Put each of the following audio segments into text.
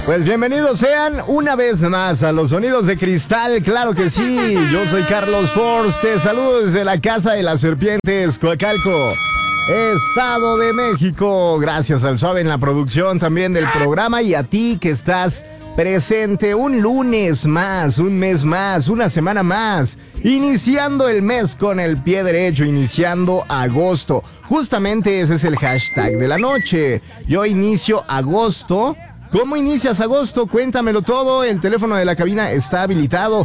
Pues bienvenidos sean una vez más a los Sonidos de Cristal, claro que sí. Yo soy Carlos Force, te saludo desde la Casa de las Serpientes, Coacalco, Estado de México. Gracias al Suave en la producción también del programa y a ti que estás presente un lunes más, un mes más, una semana más, iniciando el mes con el pie derecho, iniciando agosto. Justamente ese es el hashtag de la noche. Yo inicio agosto. ¿Cómo inicias agosto? Cuéntamelo todo. El teléfono de la cabina está habilitado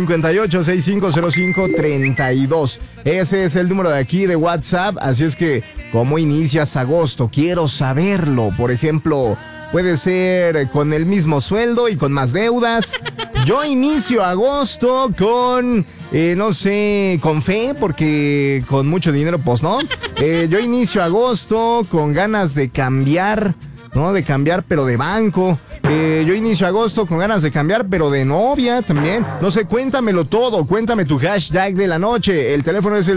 58650532. Ese es el número de aquí de WhatsApp. Así es que, ¿cómo inicias agosto? Quiero saberlo. Por ejemplo, puede ser con el mismo sueldo y con más deudas. Yo inicio agosto con, no sé, con fe, porque con mucho dinero, pues no. Yo inicio agosto con ganas de cambiar. No, de cambiar, pero de banco. Yo inicio agosto con ganas de cambiar, pero de novia también. No sé, cuéntamelo todo. Cuéntame tu hashtag de la noche. El teléfono es el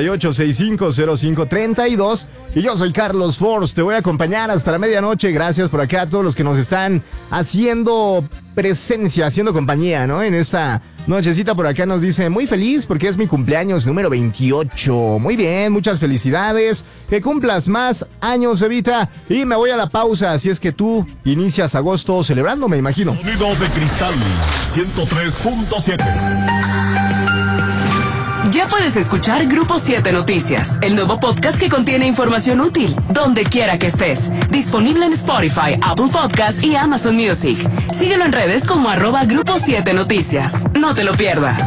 58650532. Y yo soy Carlos Force. Te voy a acompañar hasta la medianoche. Gracias por acá a todos los que nos están haciendo presencia, haciendo compañía, ¿no? En esta nochecita por acá nos dice, muy feliz porque es mi cumpleaños número 28. Muy bien, muchas felicidades. Que cumplas más años, Evita. Y me voy a la pausa, así es que tú inicias agosto celebrando, me imagino. Sonidos de Cristal 103.7. Ya puedes escuchar Grupo 7 Noticias, el nuevo podcast que contiene información útil, donde quiera que estés. Disponible en Spotify, Apple Podcasts y Amazon Music. Síguelo en redes como @Grupo 7 Noticias. No te lo pierdas.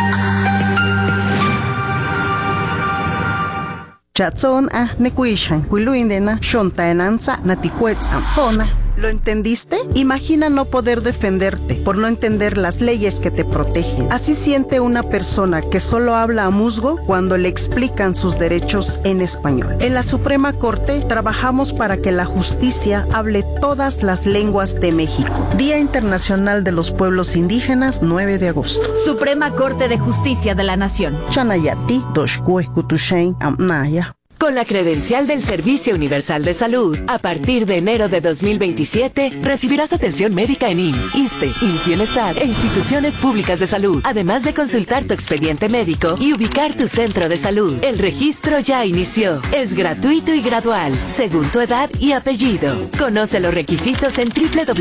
Chatson nekuishan kuiluindena shontaenanza natikuetzam. ¿Lo entendiste? Imagina no poder defenderte por no entender las leyes que te protegen. Así siente una persona que solo habla a musgo cuando le explican sus derechos en español. En la Suprema Corte trabajamos para que la justicia hable todas las lenguas de México. Día Internacional de los Pueblos Indígenas, 9 de agosto. Suprema Corte de Justicia de la Nación. Chanayati, Doshkue, Kutushain, Amnaya. Con la credencial del Servicio Universal de Salud, a partir de enero de 2027, recibirás atención médica en IMSS, ISSSTE, IMSS Bienestar e instituciones públicas de salud, además de consultar tu expediente médico y ubicar tu centro de salud. El registro ya inició. Es gratuito y gradual, según tu edad y apellido. Conoce los requisitos en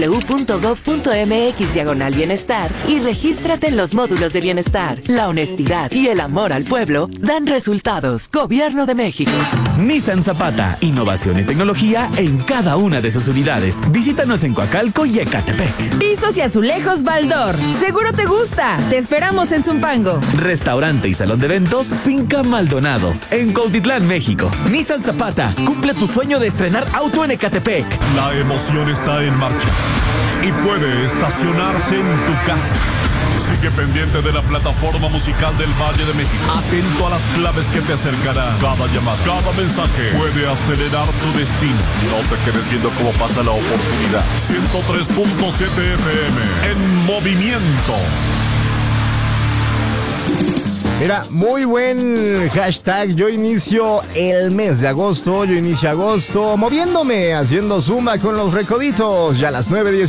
www.gov.mx/bienestar y regístrate en los módulos de bienestar. La honestidad y el amor al pueblo dan resultados. Gobierno de México. Nissan Zapata, innovación y tecnología en cada una de sus unidades. Visítanos en Coacalco y Ecatepec. Pisos y azulejos Baldor. Seguro te gusta. Te esperamos en Zumpango. Restaurante y salón de eventos Finca Maldonado, en Cuautitlán, México. Nissan Zapata, cumple tu sueño de estrenar auto en Ecatepec. La emoción está en marcha y puede estacionarse en tu casa. Sigue pendiente de la plataforma musical del Valle de México. Atento a las claves que te acercarán. Cada llamada, cada mensaje puede acelerar tu destino. No te quedes viendo cómo pasa la oportunidad. 103.7 FM en movimiento. Mira, muy buen hashtag. Yo inicio el mes de agosto. Yo inicio agosto moviéndome, haciendo zumba con los recoditos. Ya a las 9:10.